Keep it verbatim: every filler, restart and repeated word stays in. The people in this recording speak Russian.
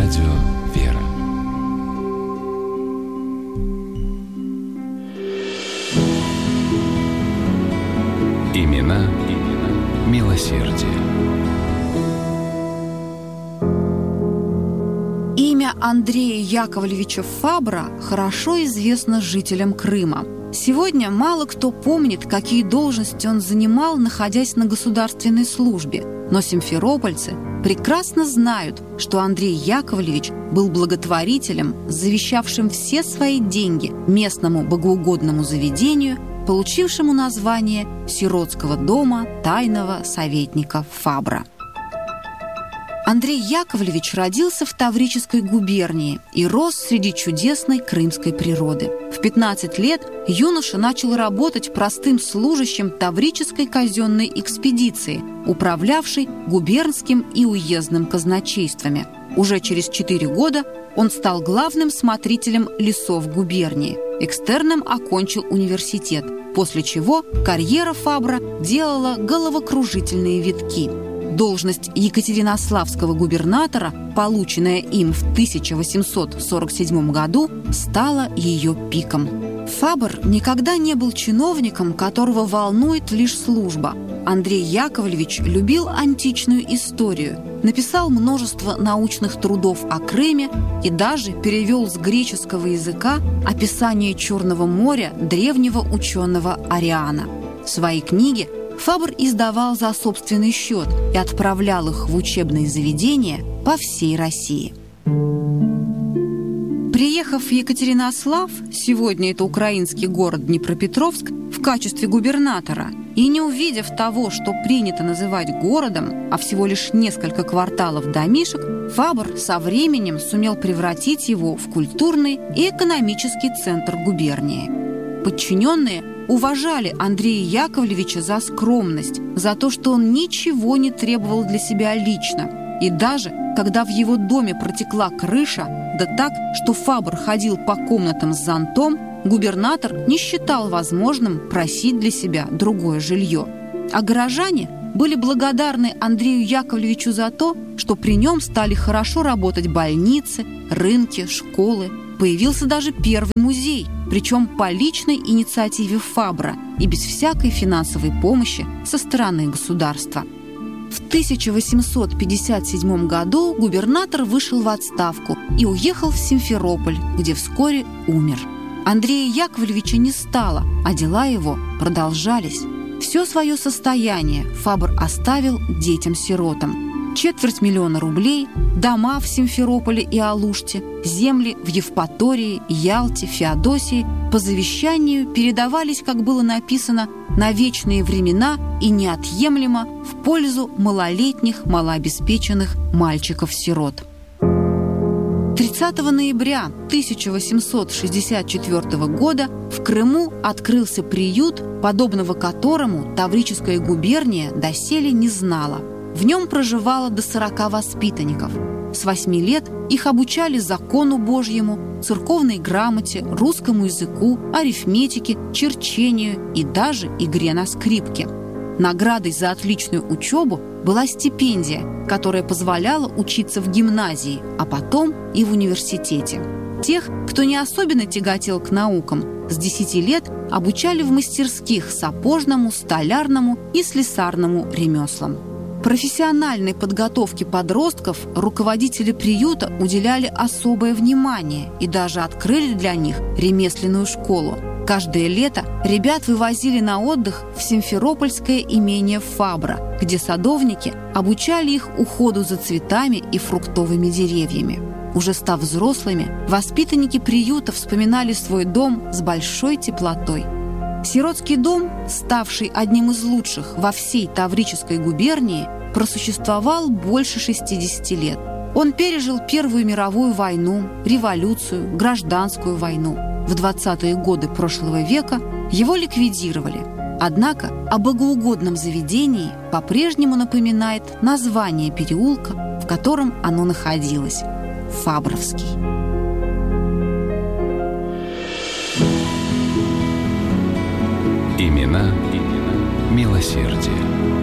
Радио «Вера». Имена, имена милосердия. Имя Андрея Яковлевича Фабра хорошо известно жителям Крыма. Сегодня мало кто помнит, какие должности он занимал, находясь на государственной службе. Но симферопольцы прекрасно знают, что Андрей Яковлевич был благотворителем, завещавшим все свои деньги местному богоугодному заведению, получившему название Сиротского дома тайного советника Фабра. Андрей Яковлевич родился в Таврической губернии и рос среди чудесной крымской природы. В пятнадцать лет юноша начал работать простым служащим Таврической казенной экспедиции, управлявшей губернским и уездным казначействами. Уже через четыре года он стал главным смотрителем лесов губернии. Экстерном окончил университет, после чего карьера Фабра делала головокружительные витки. Должность екатеринославского губернатора, полученная им в тысяча восемьсот сорок седьмом году, стала ее пиком. Фабр никогда не был чиновником, которого волнует лишь служба. Андрей Яковлевич любил античную историю, написал множество научных трудов о Крыме и даже перевел с греческого языка описание Черного моря древнего ученого Ариана. Свои книги Фабр издавал за собственный счет и отправлял их в учебные заведения по всей России. Приехав в Екатеринослав, сегодня это украинский город Днепропетровск, в качестве губернатора, и не увидев того, что принято называть городом, а всего лишь несколько кварталов домишек, Фабр со временем сумел превратить его в культурный и экономический центр губернии. Подчиненные уважали Андрея Яковлевича за скромность, за то, что он ничего не требовал для себя лично. И даже когда в его доме протекла крыша, да так, что Фабр ходил по комнатам с зонтом, губернатор не считал возможным просить для себя другое жилье. А горожане были благодарны Андрею Яковлевичу за то, что при нем стали хорошо работать больницы, рынки, школы. Появился даже первый музей, причем по личной инициативе Фабра и без всякой финансовой помощи со стороны государства. В тысяча восемьсот пятьдесят седьмом году губернатор вышел в отставку и уехал в Симферополь, где вскоре умер. Андрея Яковлевича не стало, а дела его продолжались. Все свое состояние Фабр оставил детям-сиротам. Четверть миллиона рублей, дома в Симферополе и Алуште, земли в Евпатории, Ялте, Феодосии по завещанию передавались, как было написано, на вечные времена и неотъемлемо в пользу малолетних, малообеспеченных мальчиков-сирот. тридцатого ноября тысяча восемьсот шестьдесят четвёртого года в Крыму открылся приют, подобного которому Таврическая губерния доселе не знала. В нем проживало до сорока воспитанников. С восьми лет их обучали закону Божьему, церковной грамоте, русскому языку, арифметике, черчению и даже игре на скрипке. Наградой за отличную учебу была стипендия, которая позволяла учиться в гимназии, а потом и в университете. Тех, кто не особенно тяготел к наукам, с десяти лет обучали в мастерских сапожному, столярному и слесарному ремеслам. Профессиональной подготовке подростков руководители приюта уделяли особое внимание и даже открыли для них ремесленную школу. Каждое лето ребят вывозили на отдых в Симферопольское имение Фабра, где садовники обучали их уходу за цветами и фруктовыми деревьями. Уже став взрослыми, воспитанники приюта вспоминали свой дом с большой теплотой. Сиротский дом, ставший одним из лучших во всей Таврической губернии, просуществовал больше шестидесяти лет. Он пережил Первую мировую войну, революцию, гражданскую войну. В двадцатые годы прошлого века его ликвидировали. Однако о богоугодном заведении по-прежнему напоминает название переулка, в котором оно находилось – Фабровский. Имена, имена милосердия.